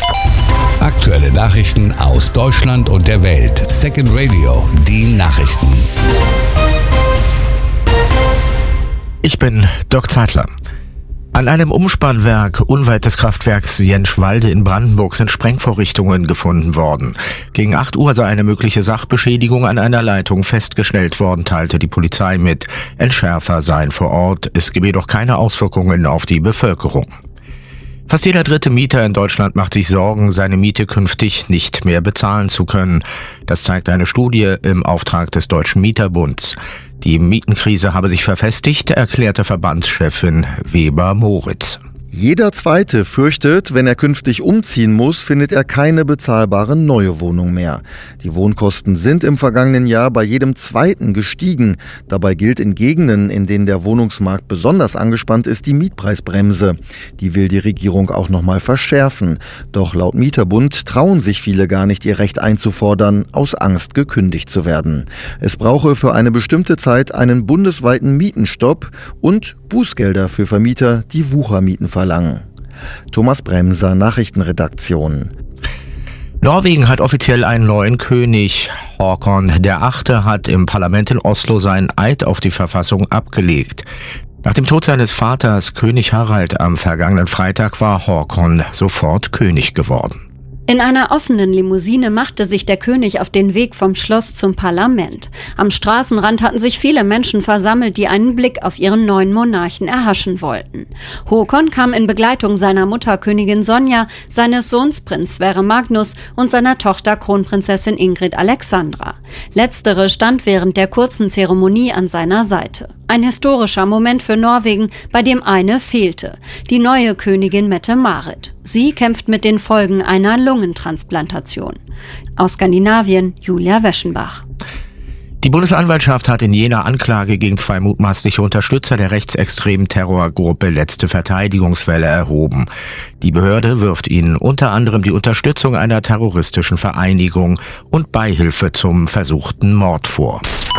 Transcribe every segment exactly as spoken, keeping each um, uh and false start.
Aktuelle Nachrichten aus Deutschland und der Welt. Second Radio, die Nachrichten. Ich bin Dirk Zeitler. An einem Umspannwerk unweit des Kraftwerks Jentschwalde in Brandenburg sind Sprengvorrichtungen gefunden worden. Gegen acht Uhr sei eine mögliche Sachbeschädigung an einer Leitung festgestellt worden, teilte die Polizei mit. Entschärfer seien vor Ort, es gebe jedoch keine Auswirkungen auf die Bevölkerung. Fast jeder dritte Mieter in Deutschland macht sich Sorgen, seine Miete künftig nicht mehr bezahlen zu können. Das zeigt eine Studie im Auftrag des Deutschen Mieterbunds. Die Mietenkrise habe sich verfestigt, erklärte Verbandschefin Weber-Moritz. Jeder Zweite fürchtet, wenn er künftig umziehen muss, findet er keine bezahlbare neue Wohnung mehr. Die Wohnkosten sind im vergangenen Jahr bei jedem Zweiten gestiegen. Dabei gilt in Gegenden, in denen der Wohnungsmarkt besonders angespannt ist, die Mietpreisbremse. Die will die Regierung auch noch mal verschärfen. Doch laut Mieterbund trauen sich viele gar nicht, ihr Recht einzufordern, aus Angst gekündigt zu werden. Es brauche für eine bestimmte Zeit einen bundesweiten Mietenstopp und Bußgelder für Vermieter, die Wuchermieten verlangen. Thomas Bremser, Nachrichtenredaktion. Norwegen hat offiziell einen neuen König. Håkon der Achte hat im Parlament in Oslo seinen Eid auf die Verfassung abgelegt. Nach dem Tod seines Vaters, König Harald, am vergangenen Freitag war Håkon sofort König geworden. In einer offenen Limousine machte sich der König auf den Weg vom Schloss zum Parlament. Am Straßenrand hatten sich viele Menschen versammelt, die einen Blick auf ihren neuen Monarchen erhaschen wollten. Håkon kam in Begleitung seiner Mutter Königin Sonja, seines Sohns Prinz Sverre Magnus und seiner Tochter Kronprinzessin Ingrid Alexandra. Letztere stand während der kurzen Zeremonie an seiner Seite. Ein historischer Moment für Norwegen, bei dem eine fehlte: die neue Königin Mette-Marit. Sie kämpft mit den Folgen einer Lungentransplantation. Aus Skandinavien, Julia Weschenbach. Die Bundesanwaltschaft hat in Jena Anklage gegen zwei mutmaßliche Unterstützer der rechtsextremen Terrorgruppe Letzte Verteidigungswelle erhoben. Die Behörde wirft ihnen unter anderem die Unterstützung einer terroristischen Vereinigung und Beihilfe zum versuchten Mord vor.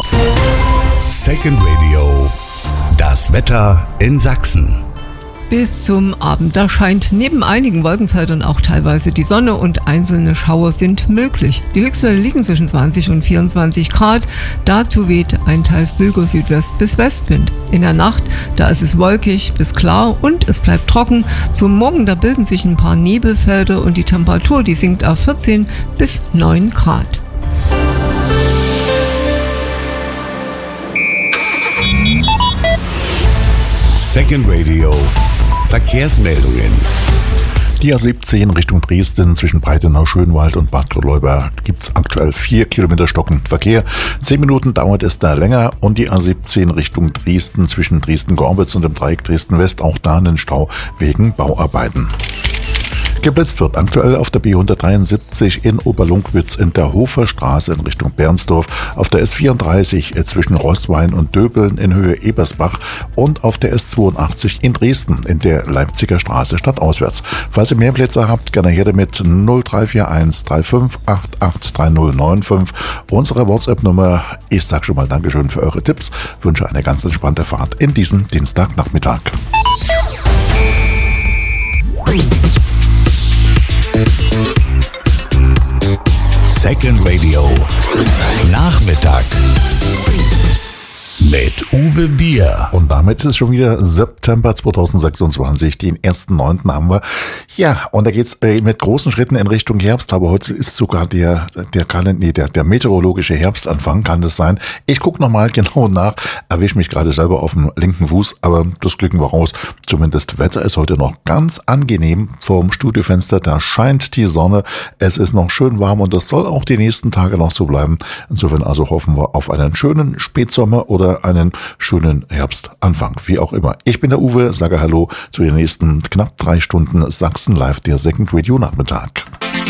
Second Radio, das Wetter in Sachsen. Bis zum Abend, da scheint neben einigen Wolkenfeldern auch teilweise die Sonne und einzelne Schauer sind möglich. Die Höchstwerte liegen zwischen zwanzig und vierundzwanzig Grad. Dazu weht ein teils böiger Südwest- bis Westwind. In der Nacht, da ist es wolkig bis klar und es bleibt trocken. Zum Morgen, da bilden sich ein paar Nebelfelder und die Temperatur, die sinkt auf vierzehn bis neun Grad. Second Radio, Verkehrsmeldungen. Die A siebzehn Richtung Dresden zwischen Breitenau-Schönwald und Bad Godleuber gibt es aktuell vier Kilometer stockenden Verkehr. Zehn Minuten dauert es da länger und die A siebzehn Richtung Dresden zwischen Dresden-Gorbitz und dem Dreieck Dresden-West auch da einen Stau wegen Bauarbeiten. Geblitzt wird aktuell auf der B hundertdreiundsiebzig in Oberlungwitz in der Hoferstraße in Richtung Bernsdorf, auf der S vierunddreißig zwischen Roßwein und Döbeln in Höhe Ebersbach und auf der S zweiundachtzig in Dresden in der Leipziger Straße stadtauswärts. Falls ihr mehr Plätze habt, gerne her damit null drei vier eins drei fünf acht acht drei null neun fünf. Unsere WhatsApp-Nummer. Ich sage schon mal Dankeschön für eure Tipps, wünsche eine ganz entspannte Fahrt in diesem Dienstagnachmittag. Second Radio, Nachmittag mit Uwe Bier. Und damit ist es schon wieder September zweitausendsechsundzwanzig, den ersten neunten haben wir. Ja, und da geht's äh, mit großen Schritten in Richtung Herbst, aber heute ist sogar der der Kalend, nee, der, der meteorologische Herbstanfang, kann das sein. Ich gucke nochmal genau nach, erwische mich gerade selber auf dem linken Fuß, aber das klicken wir raus. Zumindest Wetter ist heute noch ganz angenehm vorm Studiofenster, da scheint die Sonne, es ist noch schön warm und das soll auch die nächsten Tage noch so bleiben. Insofern also hoffen wir auf einen schönen Spätsommer oder einen schönen Herbstanfang, wie auch immer. Ich bin der Uwe, sage Hallo zu den nächsten knapp drei Stunden Sachsen Live, der Second Radio Nachmittag.